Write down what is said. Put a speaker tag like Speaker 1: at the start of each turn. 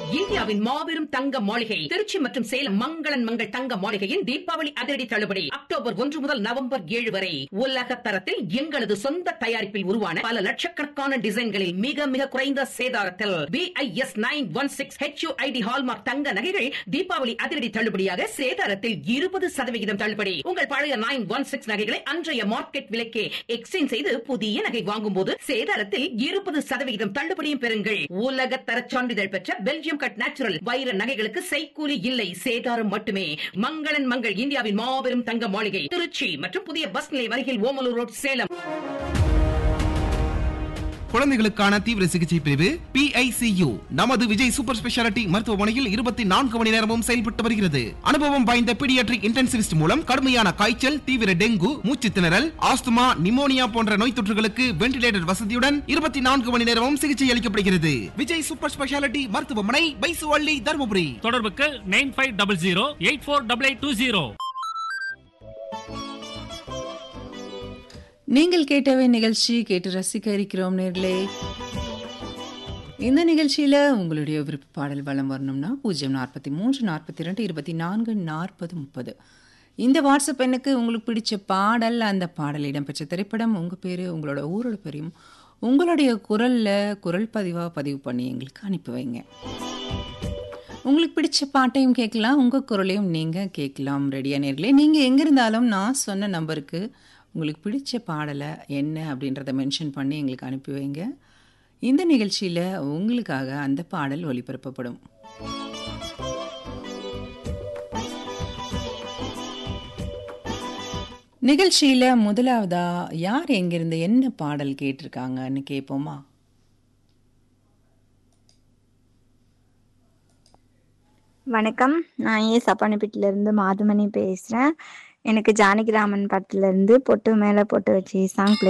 Speaker 1: இந்தியாவின் மாபெரும் தங்க மாளிகை திருச்சி மற்றும் சேலம் மங்களன் மங்கள் தங்க மாளிகையின் தீபாவளி அதிரடி தள்ளுபடி அக்டோபர் 1 முதல் நவம்பர் 7 வரை. உலக தரத்தில் எங்களது சொந்த தயாரிப்பில் உருவான பல லட்சக்கணக்கான டிசைன்களில் மிக மிக குறைந்த சேதாரத்தில் BIS 916 HUID ஹால்மார்க் தங்க நகைகள் தீபாவளி அதிரடி தள்ளுபடியாக சேதாரத்தில் 20% தள்ளுபடி. உங்கள் பழைய 916 நகைகளை அன்றைய மார்க்கெட் விலைக்கே எக்ஸ்சேஞ்ச் செய்து புதிய நகை வாங்கும் போது சேதாரத்தில் 20% தள்ளுபடியும் பெறுங்கள். உலக தர சான்றிதழ் பெற்ற பெல்ஜியம் கட் நேச்சுரல் வைர நகைகளுக்கு செய்கூலி இல்லை, சேதாரம் மட்டுமே. மங்களன் மங்கள் இந்தியாவின் மாபெரும் தங்க மாளிகை திருச்சி மற்றும் புதிய பஸ் நிலையம் அருகில் ஓமலூர் ரோட் சேலம்.
Speaker 2: குழந்தைகளுக்கான தீவிர சிகிச்சை பிரிவு PICU நமது விஜய் சூப்பர் ஸ்பெஷாலிட்டி மருத்துவமனையில் 24 மணி நேரமும் செயல்பட்டு வருகிறது. அனுபவம் வாய்ந்த பீடியாட்ரிக் இன்டென்சிவிஸ்ட் மூலம் கடுமையான காய்ச்சல், தீவிர டெங்கு, மூச்சு திணறல், ஆஸ்துமா, நிமோனியா போன்ற நோய் தொற்றுகளுக்கு வென்டிலேட்டர் வசதியுடன் 24 மணி நேரமும் சிகிச்சை அளிக்கப்படுகிறது. விஜய் சூப்பர் ஸ்பெஷாலிட்டி மருத்துவமனை, பைசுவள்ளி, தருமபுரி.
Speaker 3: தொடர்புக்கு 9500848820.
Speaker 4: நீங்கள் கேட்டவை நிகழ்ச்சி கேட்டு ரசிக்க இருக்கிறோம் நேர்களே. இந்த நிகழ்ச்சியில் உங்களுடைய விருப்ப பாடல் வளம் வரணும்னா 043 42 24 40 30 இந்த வாட்ஸ்அப் எண்ணுக்கு உங்களுக்கு பிடிச்ச பாடல், அந்த பாடல் இடம்பெற்ற திரைப்படம், உங்கள் பேர், உங்களோட ஊரோட பேரையும் உங்களுடைய குரல் பதிவு பண்ணி எங்களுக்கு அனுப்பி வைங்க. உங்களுக்கு பிடிச்ச பாட்டையும் கேட்கலாம், உங்கள் குரலையும் நீங்கள் கேட்கலாம். ரெடியா நேர்களே? நீங்கள் எங்கே இருந்தாலும் நான் சொன்ன நம்பருக்கு உங்களுக்கு பிடிச்ச பாடலை என்ன அப்படின்றத மென்ஷன் பண்ணி எங்களுக்கு அனுப்பி வைங்க. இந்த நிகழ்ச்சியில் உங்களுக்காக அந்த பாடல் ஒளிபரப்பப்படும். நிகழ்ச்சியில் முதலாவதா யார் எங்கிருந்து என்ன பாடல் கேட்டிருக்காங்கன்னு கேட்போமா?
Speaker 5: வணக்கம், நான் சப்பானிப்பட்டிலேருந்து மாதுமணி பேசுகிறேன். எனக்கு ஜானகிராமன் படத்துலேருந்து பொட்டு மேலே பொட்டு வச்சு சாங்